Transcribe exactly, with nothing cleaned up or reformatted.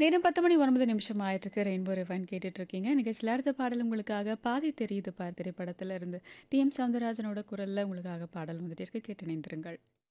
நேரம் பத்து மணி ஒன்பது நிமிஷம் ஆயிட்டிருக்கு. ரெயின்போ ரிவைன் கேட்டுட்ருக்கீங்க. நிகழ்ச்சியில அடுத்த பாடல் உங்களுக்காக "பாதி தெரியுது பார்" திரைப்படத்துல இருந்து டி எம் சௌந்தரராஜனோட குரல்ல உங்களுக்காக பாடல் வந்துட்டே இருக்கு. கேட்டு இணைந்திருங்கள்.